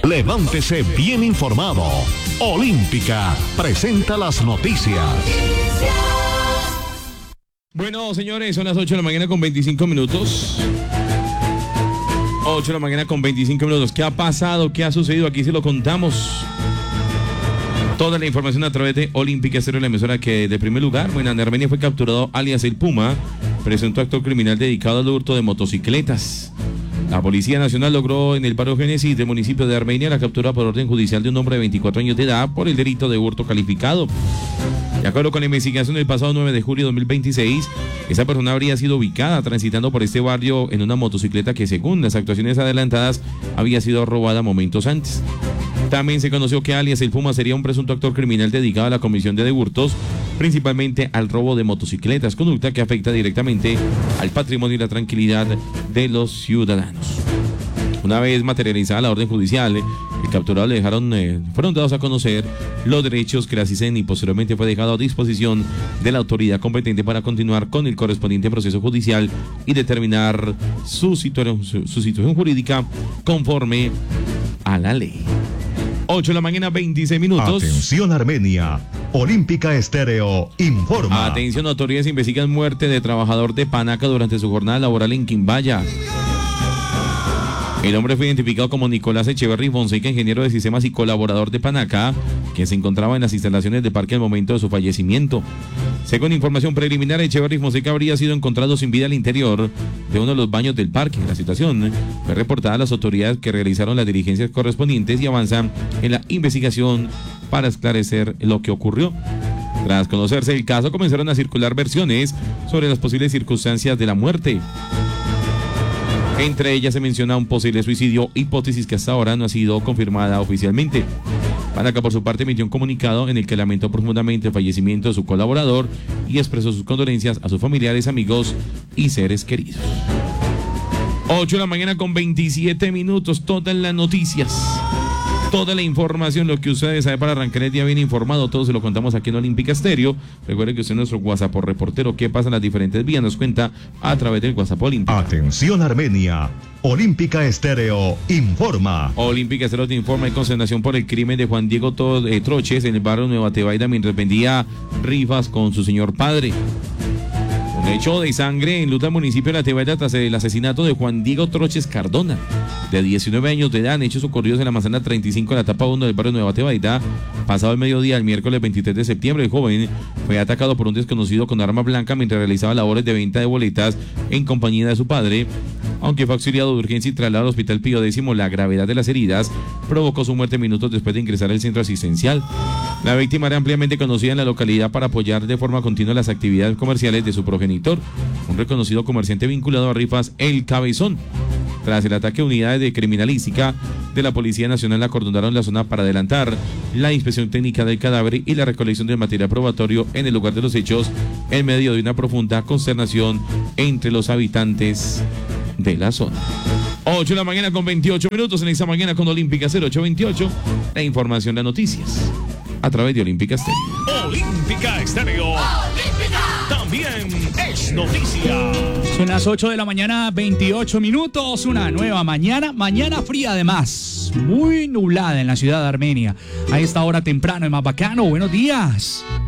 Levántese bien informado. Olímpica presenta las noticias. Bueno, señores, son las 8 de la mañana con 25 minutos. 8 de la mañana con 25 minutos. ¿Qué ha pasado? ¿Qué ha sucedido? Aquí se lo contamos. Toda la información a través de Olímpica Estéreo, la emisora que de primer lugar, bueno, en Armenia fue capturado alias El Puma, presunto actor criminal dedicado al hurto de motocicletas. La Policía Nacional logró en el barrio Génesis del municipio de Armenia la captura por orden judicial de un hombre de 24 años de edad por el delito de hurto calificado. De acuerdo con la investigación del pasado 9 de julio de 2026, esa persona habría sido ubicada transitando por este barrio en una motocicleta que, según las actuaciones adelantadas, había sido robada momentos antes. También se conoció que alias El Puma sería un presunto actor criminal dedicado a la comisión de hurtos, principalmente al robo de motocicletas, conducta que afecta directamente al patrimonio y la tranquilidad de los ciudadanos. Una vez materializada la orden judicial, el capturado le fueron dados a conocer los derechos que le asisten y posteriormente fue dejado a disposición de la autoridad competente para continuar con el correspondiente proceso judicial y determinar su situación jurídica conforme a la ley. 8 de la mañana, 26 minutos. Atención Armenia, Olímpica Estéreo informa. Atención, autoridades investigan muerte de trabajador de Panaca durante su jornada laboral en Quimbaya. El hombre fue identificado como Nicolás Echeverry Fonseca, ingeniero de sistemas y colaborador de Panaca, quien se encontraba en las instalaciones de parque al momento de su fallecimiento. Según información preliminar, Echeverry Fonseca habría sido encontrado sin vida al interior de uno de los baños del parque. La situación fue reportada a las autoridades que realizaron las diligencias correspondientes y avanzan en la investigación para esclarecer lo que ocurrió. Tras conocerse el caso, comenzaron a circular versiones sobre las posibles circunstancias de la muerte. Entre ellas se menciona un posible suicidio, hipótesis que hasta ahora no ha sido confirmada oficialmente. Panaca, por su parte, emitió un comunicado en el que lamentó profundamente el fallecimiento de su colaborador y expresó sus condolencias a sus familiares, amigos y seres queridos. 8 de la mañana con 27 minutos, todas las noticias, toda la información, lo que ustedes saben para arrancar el día bien informado, todo se lo contamos aquí en Olímpica Estéreo. Recuerden que usted es nuestro WhatsApp por reportero, qué pasa en las diferentes vías, nos cuenta a través del WhatsApp Olímpica. Atención Armenia, Olímpica Estéreo informa. Olímpica Estéreo te informa de consternación por el crimen de Juan Diego Troches en el barrio Nueva Tebaida mientras vendía rifas con su señor padre. Un hecho de sangre en luta al municipio de La Tebaida tras el asesinato de Juan Diego Troches Cardona, de 19 años de edad, en hechos ocurridos en la manzana 35 de la etapa 1 del barrio Nueva Tebaida. Pasado el mediodía, el miércoles 23 de septiembre, el joven fue atacado por un desconocido con arma blanca mientras realizaba labores de venta de boletas en compañía de su padre. Aunque fue auxiliado de urgencia y trasladado al Hospital Pío X, la gravedad de las heridas provocó su muerte minutos después de ingresar al centro asistencial. La víctima era ampliamente conocida en la localidad para apoyar de forma continua las actividades comerciales de su progenitor, un reconocido comerciante vinculado a rifas El Cabezón. Tras el ataque, unidades de criminalística de la Policía Nacional acordonaron la zona para adelantar la inspección técnica del cadáver y la recolección del material probatorio en el lugar de los hechos, en medio de una profunda consternación entre los habitantes de la zona. 8 de la mañana con 28 minutos en esta mañana con Olímpica 0828. La información, las noticias a través de Olímpica Estéreo. Olímpica Estéreo. Olímpica también es noticia. Son las 8 de la mañana, 28 minutos. Una nueva mañana fría además. Muy nublada en la ciudad de Armenia. A esta hora temprano, es más bacano. Buenos días.